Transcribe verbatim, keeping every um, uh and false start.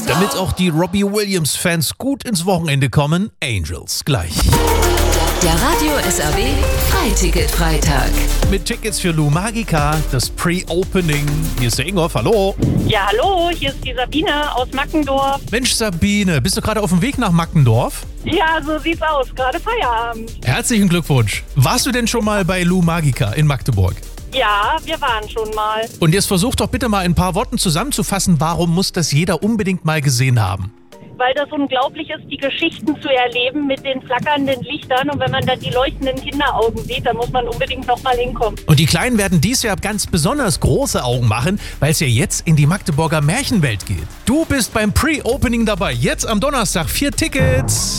Damit auch die Robbie Williams-Fans gut ins Wochenende kommen, Angels gleich. Der Radio S R B Freiticket-Freitag. Mit Tickets für Lou Magica, das Pre-Opening. Hier ist der Ingolf, hallo. Ja, hallo, hier ist die Sabine aus Mackendorf. Mensch Sabine, bist du gerade auf dem Weg nach Mackendorf? Ja, so sieht's aus, gerade Feierabend. Herzlichen Glückwunsch. Warst du denn schon mal bei Lou Magica in Magdeburg? Ja, wir waren schon mal. Und jetzt versuch doch bitte mal in ein paar Worten zusammenzufassen, warum muss das jeder unbedingt mal gesehen haben? Weil das unglaublich ist, die Geschichten zu erleben mit den flackernden Lichtern. Und wenn man dann die leuchtenden Kinderaugen sieht, dann muss man unbedingt nochmal hinkommen. Und die Kleinen werden dies Jahr ganz besonders große Augen machen, weil es ja jetzt in die Magdeburger Märchenwelt geht. Du bist beim Pre-Opening dabei. Jetzt am Donnerstag vier Tickets.